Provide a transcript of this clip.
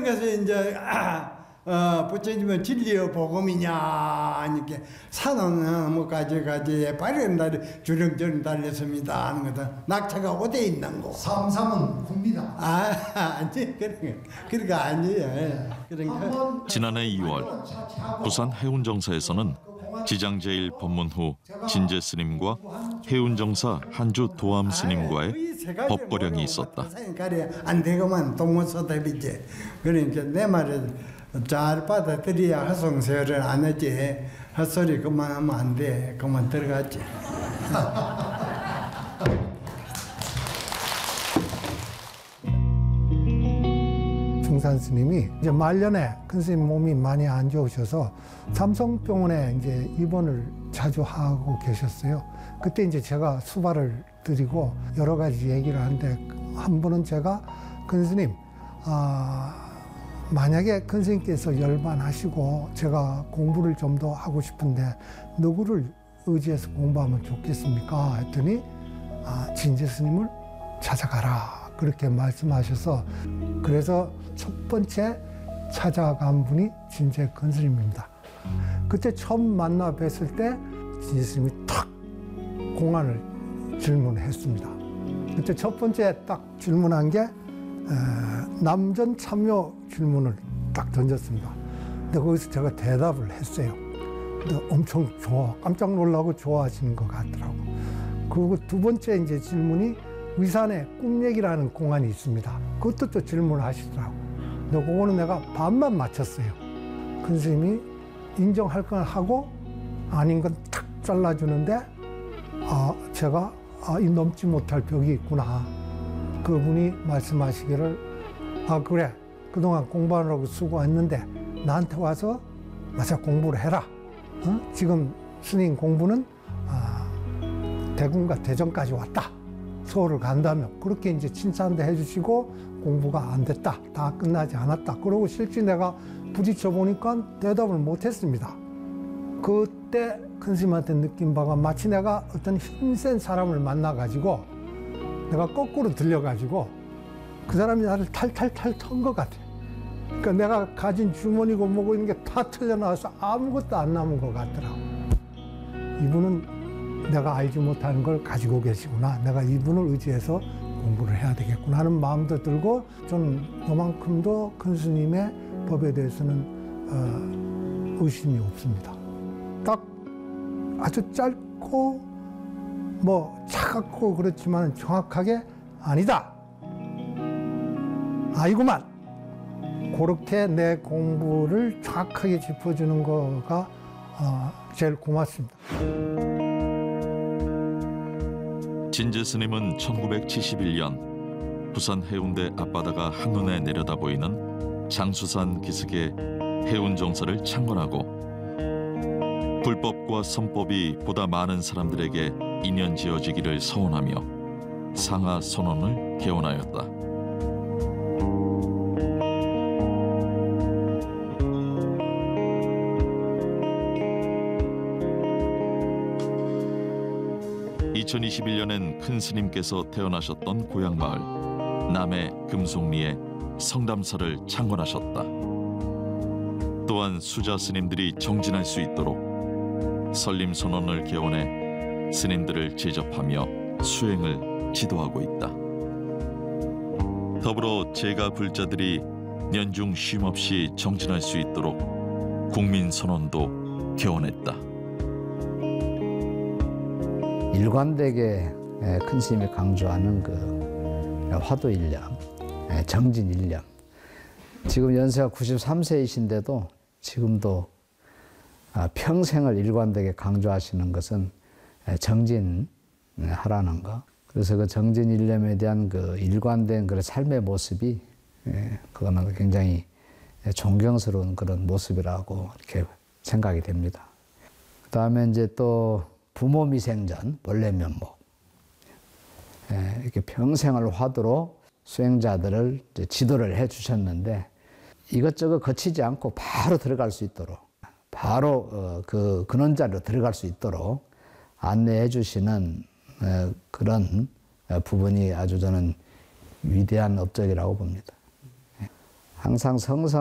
그런 것을 이제 부처님은 진리의 복음이냐 이렇게 산은 뭐 가지 발음달이 주렁주렁 달렸습니다 하는 것은 낙차가 어디에 있는 거? 삼삼은 굽니다. 아니 그런 거 아니에요. 그러니까 지난해 2월 부산 해운정사에서는 지장제일 법문 후 진제 스님과 해운정사 한주 도암 스님과의 법거령이 있었다. 안 되고만 동문서답이지. 그러니까 내 말을 잘 받아들여야 하성세를 안 하지. 헛소리 그만하면 안 돼. 그만 들어가지. 중산 스님이 이제 말년에 큰 스님 몸이 많이 안 좋으셔서 삼성병원에 이제 입원을 자주 하고 계셨어요. 그때 이제 제가 수발을 드리고 여러 가지 얘기를 하는데 한 번은 제가 큰 스님, 만약에 큰 스님께서 열반하시고 제가 공부를 좀 더 하고 싶은데 누구를 의지해서 공부하면 좋겠습니까? 했더니 진제 스님을 찾아가라 그렇게 말씀하셔서 그래서 첫 번째 찾아간 분이 진제 큰 스님입니다. 그때 처음 만나 뵀을 때 진제 스님이 탁 공안을 질문했습니다. 그때 첫 번째 딱 질문한 게 남전 참여 질문을 딱 던졌습니다. 근데 거기서 제가 대답을 했어요. 근데 엄청 깜짝 놀라고 좋아하시는 것 같더라고. 그리고 두 번째 이제 질문이 위산의 꿈얘기라는 공안이 있습니다. 그것도 또 질문을 하시더라고. 근데 그거는 내가 반만 맞췄어요. 큰 스님이 인정할 건 하고 아닌 건 탁 잘라주는데 제가 이 넘지 못할 벽이 있구나. 그분이 말씀하시기를 그래 그동안 공부하느라고 수고했는데 나한테 와서 마저 공부를 해라. 지금 스님 공부는 대군과 대전까지 왔다. 서울을 간다며 그렇게 이제 칭찬도 해주시고 공부가 안 됐다. 다 끝나지 않았다. 그러고 실제 내가 부딪혀 보니까 대답을 못했습니다. 그때 큰 스님한테 느낀 바가 마치 내가 어떤 힘센 사람을 만나가지고 내가 거꾸로 들려가지고 그 사람이 나를 탈탈탈 턴 것 같아. 그러니까 내가 가진 주머니고 뭐고 있는 게 다 털려나와서 아무것도 안 남은 것 같더라고. 이분은 내가 알지 못하는 걸 가지고 계시구나. 내가 이분을 의지해서 공부를 해야 되겠구나 하는 마음도 들고 저는 요만큼도 큰 스님의 법에 대해서는 의심이 없습니다. 딱 아주 짧고 뭐 차갑고 그렇지만 정확하게 아니다. 아니구만. 그렇게 내 공부를 정확하게 짚어주는 거가 제일 고맙습니다. 진제 스님은 1971년 부산 해운대 앞바다가 한눈에 내려다 보이는 장수산 기슭의 해운정사를 창건하고 불법과 선법이 보다 많은 사람들에게 인연 지어지기를 서원하며 상하 선언을 개원하였다. (2021년엔) 큰 스님께서 태어나셨던 고향마을 남해 금송리에 성담사를 창건하셨다. 또한 수자 스님들이 정진할 수 있도록 설림선언을 개원해 스님들을 제접하며 수행을 지도하고 있다. 더불어 제가 불자들이 년중 쉼없이 정진할 수 있도록 국민선언도 개원했다. 일관되게 큰 스님이 강조하는 그 화두일념, 정진일념. 지금 연세가 93세이신데도 지금도 평생을 일관되게 강조하시는 것은 정진하라는 거. 그래서 그 정진일념에 대한 그 일관된 그런 삶의 모습이 그거는 굉장히 존경스러운 그런 모습이라고 이렇게 생각이 됩니다. 그다음에 이제 또 부모 미생전, 원래 면목. 이렇게 평생을 화두로 수행자들을 이제 지도를 해 주셨는데 이것저것 거치지 않고 바로 들어갈 수 있도록, 바로 그 근원자리로 들어갈 수 있도록 안내해 주시는 그런 부분이 아주 저는 위대한 업적이라고 봅니다. 항상 성성